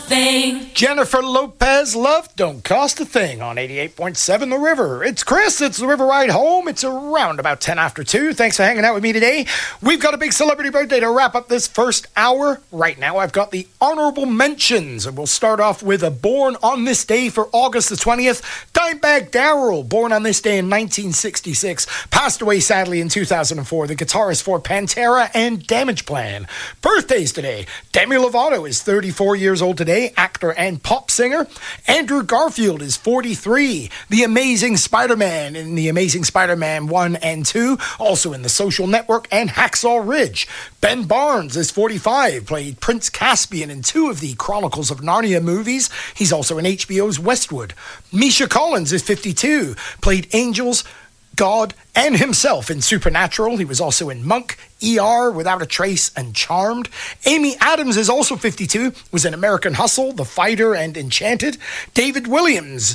thing. Jennifer Lopez, Love Don't Cost a Thing on 88.7 The River. It's Chris, it's The River Ride Home. It's around about 10 after 2. Thanks for hanging out with me today. We've got a big celebrity birthday to wrap up this first hour. Right now, I've got the honorable mentions, and we'll start off with a born on this day for August the 20th. Dimebag Darrell, born on this day in 1966, passed away sadly in 2004, the guitarist for Pantera and Damageplan. Birthdays today. Demi Lovato is 34 years old today, actor and pop singer. Andrew Garfield is 43. The Amazing Spider-Man in The Amazing Spider-Man 1 and 2, also in The Social Network and Hacksaw Ridge. Ben Barnes is 45, played Prince Caspian in 2 of the Chronicles of Narnia movies. He's also in HBO's Westwood. Misha Collins is 52, played Angels, God, and himself in Supernatural. He was also in Monk, ER, Without a Trace, and Charmed. Amy Adams is also 52, was in American Hustle, The Fighter, and Enchanted. David Walliams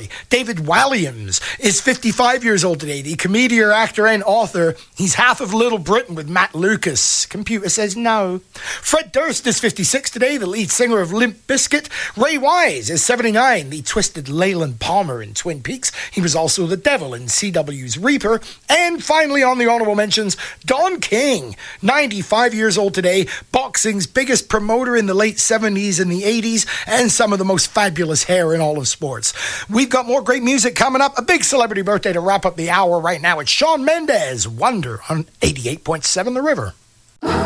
is 55 years old today, the comedian, actor, and author. He's half of Little Britain with Matt Lucas. Computer says no. Fred Durst is 56 today, the lead singer of Limp Bizkit. Ray Wise is 79, the twisted Leyland Palmer in Twin Peaks. He was also the devil in CW's Reaper. And finally on the honorable mentions, Don King, 95 years old today, boxing's biggest promoter in the late 70s and the 80s, and some of the most fabulous hair in all of sports. We've got more great music coming up, a big celebrity birthday to wrap up the hour right now. It's Shawn Mendes, Wonder on 88.7 The River.